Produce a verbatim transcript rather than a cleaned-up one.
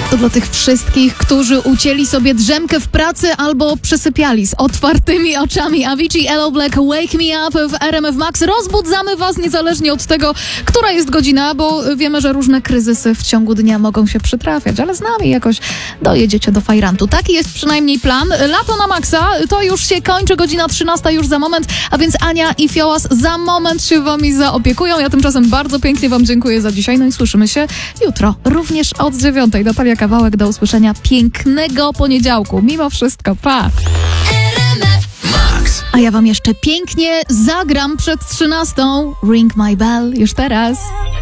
To dla tych wszystkich, którzy ucięli sobie drzemkę w pracy albo przysypiali z otwartymi oczami. Avicii, Hello Black, Wake Me Up w R M F Max. Rozbudzamy was niezależnie od tego, która jest godzina, bo wiemy, że różne kryzysy w ciągu dnia mogą się przytrafiać, ale z nami jakoś dojedziecie do fajrantu. Taki jest przynajmniej plan. Lato na maksa, to już się kończy, godzina trzynasta już za moment, a więc Ania i Fiołas za moment się wami zaopiekują. Ja tymczasem bardzo pięknie wam dziękuję za dzisiaj, no i słyszymy się jutro, również od dziewiątej. Natalia Kawałek, do usłyszenia pięknego poniedziałku. Mimo wszystko, pa! A ja wam jeszcze pięknie zagram przed trzynastą. Ring My Bell już teraz.